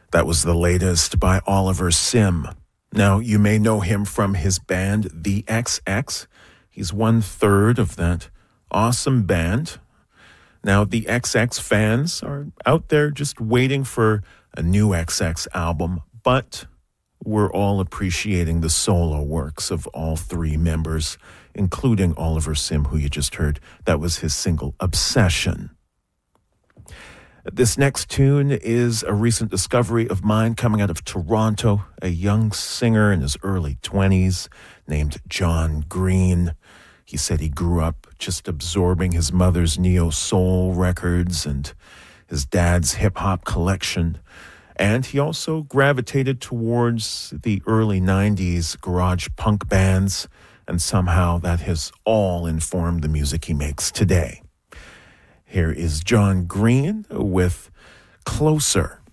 That was the latest by Oliver Sim. Now, you may know him from his band, The XX. He's 1/3 of that awesome band. Now, the XX fans are out there just waiting for a new XX album, but we're all appreciating the solo works of all three members, including Oliver Sim, who you just heard. That was his single, Obsession. This next tune is a recent discovery of mine coming out of Toronto, a young singer in his early 20s named John Green. He said he grew up just absorbing his mother's neo-soul records and his dad's hip-hop collection. And he also gravitated towards the early 90s garage punk bands, and somehow that has all informed the music he makes today. Here is John Green with Closer.